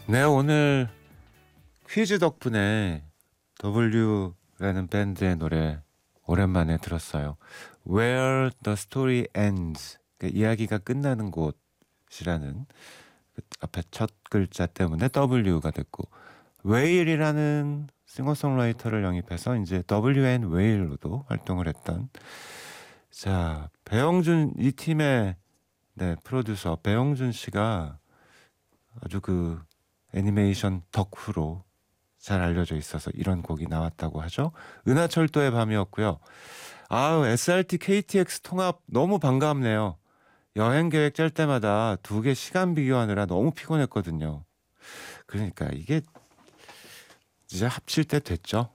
네, 오늘 퀴즈 덕분에 W라는 밴드의 노래 오랜만에 들었어요. Where the Story Ends, 그러니까 이야기가 끝나는 곳이라는 그 앞에 첫 글자 때문에 W가 됐고, 웨일이라는 싱어송라이터를 영입해서 이제 WN 웨일로도 활동을 했던, 자, 배영준, 이 팀의 프로듀서 배영준 씨가 아주 그 애니메이션 덕후로 잘 알려져 있어서 이런 곡이 나왔다고 하죠. 은하철도의 밤이었고요. 아우, SRT KTX 통합 너무 반갑네요. 여행 계획 짤 때마다 두 개 시간 비교하느라 너무 피곤했거든요. 그러니까 이게 이제 합칠 때 됐죠.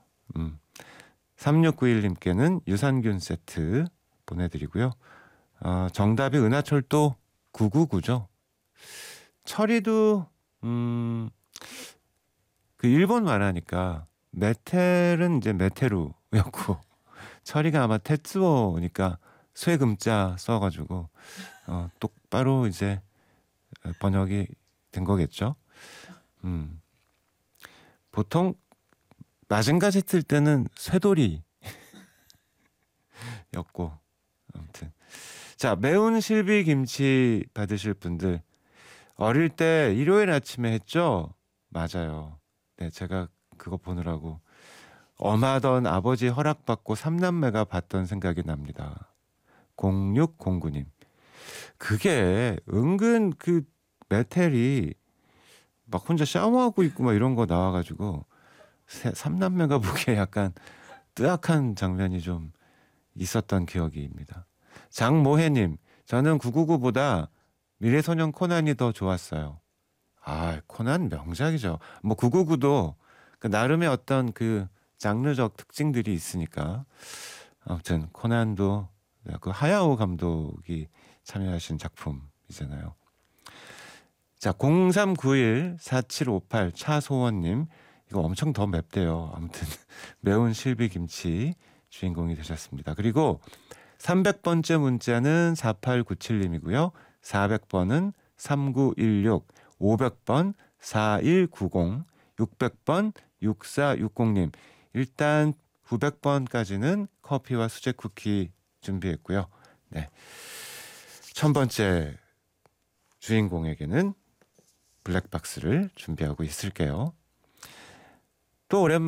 3691님께는 유산균 세트 보내드리고요. 정답이 은하철도 999죠. 철이도 그 일본 말하니까 메텔은 이제 메테루였고 철이가 아마 테츠오니까 쇠금자 써가지고 똑바로 이제 번역이 된 거겠죠. 보통 마징가지 틀 때는 쇠돌이였고 아무튼 자, 매운 실비 김치 받으실 분들 어릴 때 일요일 아침에 했죠? 맞아요. 네, 제가 그거 보느라고 엄하던 아버지 허락받고 삼남매가 봤던 생각이 납니다. 0609님. 그게 은근 그 메텔이 막 혼자 샤워하고 있고 막 이런 거 나와가지고 삼남매가 보기에 약간 뜨악한 장면이 좀 있었던 기억입니다. 장모혜님. 저는 999보다 미래소년 코난이 더 좋았어요. 아, 코난 명작이죠. 뭐 999도 그 나름의 어떤 그 장르적 특징들이 있으니까 아무튼 코난도 그 하야오 감독이 참여하신 작품이잖아요. 자, 0391-4758 차소원님, 이거 엄청 더 맵대요. 아무튼 매운 실비김치 주인공이 되셨습니다. 그리고 300번째 문자는 4897님이고요. 400번은 3916, 500번 4190, 600번 6460님. 일단 900번까지는 커피와 수제 쿠키 준비했고요. 네. 1000번째 주인공에게는 블랙박스를 준비하고 있을게요. 또 오랜만에